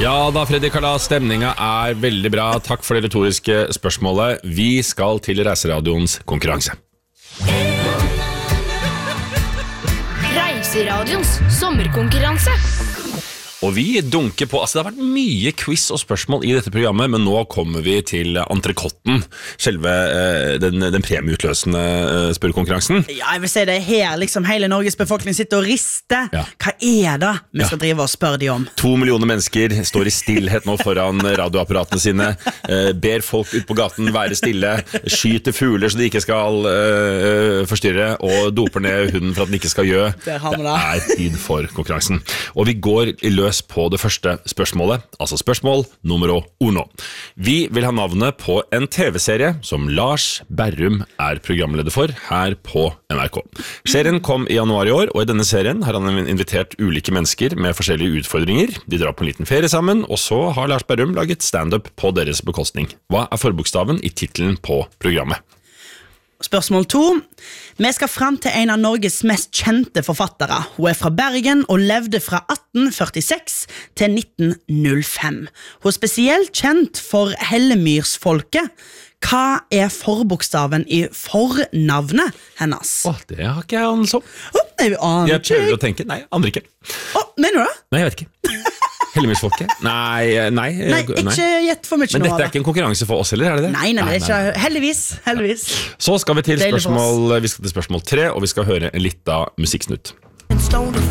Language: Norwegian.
Ja da, Freddy Kalas, stemninga veldig bra. Takk for det retoriske spørsmålet. Vi skal til Reiseradioens konkurranse. Reiseradioens sommerkonkurranse. Og vi dunker på, det har vært mye quiz og spørsmål i dette programmet, men nå kommer vi til entrekotten, selve den premieutløsende spørrekonkurransen. Ja, jeg vil si det her, liksom hele Norges befolkning sitter og rister. Ja. Hva det vi skal drive og spørre de om? 2 millioner mennesker står i stillhet nå foran radioapparatene sine, ber folk ut på gaten være stille, skyter fugler så de ikke skal forstyrre, og doper ned hunden for at den ikke skal gjø. Der har vi det. Det tid for konkurransen. Og vi går i løs på det første spørsmålet, altså spørsmål nummer 1. Vi vil ha navnet på en TV-serie som Lars Berrum programleder for her på NRK. Serien kom i januar i år, og i denne serien har han invitert ulike mennesker med forskjellige utfordringer. De drar på en liten ferie sammen, og så har Lars Berrum laget stand-up på deres bekostning. Hva forbokstaven i titelen på programmet? Spørsmål 2. Vi skal frem til en av Norges mest kjente forfattere. Hun fra Bergen og levde fra 1846 til 1905. Hun spesielt kjent for Hellemyrsfolket. Hva forbokstaven i fornavnet hennes? Det har ikke jeg anelse om. Jeg aner Jeg prøver å tenke. Nei, andre ikke. Mener du det? Nei, jeg vet ikke. Hellemyrsfolket? Nei, ikke gjett for mye nå. Men dette ikke en konkurranse for oss, eller det det? Nei, det ikke. Heldigvis. Så skal vi til spørsmål 3, og vi skal høre en litt av musikksnutt.